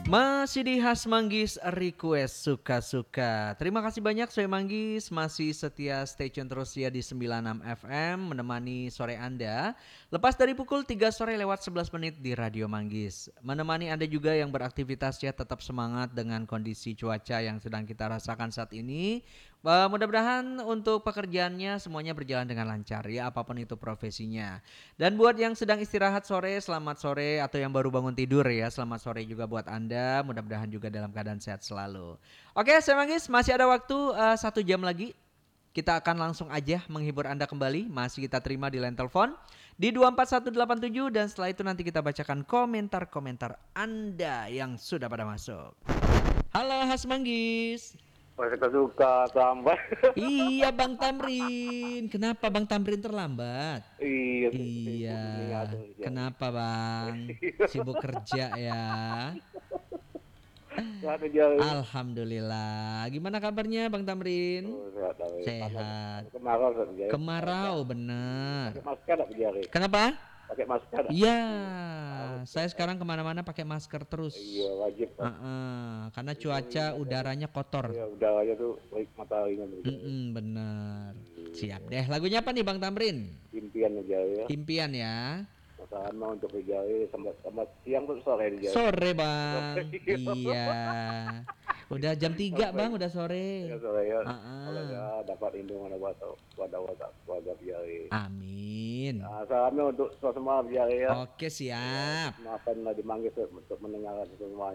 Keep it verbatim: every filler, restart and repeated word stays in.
Masih di Khas Manggis Request Suka-Suka. Terima kasih banyak Soe Manggis, masih setia stay tune terus ya di sembilan puluh enam F M menemani sore Anda. Lepas dari pukul tiga sore lewat sebelas menit di Radio Manggis. Menemani Anda juga yang beraktivitas ya, tetap semangat dengan kondisi cuaca yang sedang kita rasakan saat ini. Uh, mudah-mudahan untuk pekerjaannya semuanya berjalan dengan lancar ya, apapun itu profesinya. Dan buat yang sedang istirahat sore, selamat sore, atau yang baru bangun tidur ya, selamat sore juga buat Anda. Mudah-mudahan juga dalam keadaan sehat selalu. Oke, saya Manggis, masih ada waktu uh, satu jam lagi. Kita akan langsung aja menghibur Anda kembali. Masih kita terima di line telepon di dua empat satu delapan tujuh, dan setelah itu nanti kita bacakan komentar-komentar Anda yang sudah pada masuk. Halo Khas Manggis. Suka-suka tambah. Iya Bang Tamrin. Kenapa Bang Tamrin terlambat? Iya. Iya. Kenapa Bang? Sibuk kerja ya. Alhamdulillah. Gimana kabarnya Bang Tamrin? Oh, sehat, Sehat. Kemarau, Kemarau bener. Pakai masker tak berjari? Kenapa? Pakai masker. Iya. Saya sekarang kemana-mana pakai masker terus. Iya, wajib. Uh-uh. Karena cuaca udaranya kotor. Iya, udaranya tuh baik mataharinya. Mm-mm, bener. Siap deh. Lagunya apa nih Bang Tamrin? Impian aja ya. Impian ya. Sama untuk berjari sampai sama siang tuh sore di Sore Bang. Iya. Udah jam tiga Bang, udah sore. Ya, sore ya. Uh-uh. Kalau ya dapat lindungan buat buat buat berjari. Amin. Nah, salamnya untuk semua berjari ya. Oke siap. Maafkan di Manggis untuk mendengarkan semua.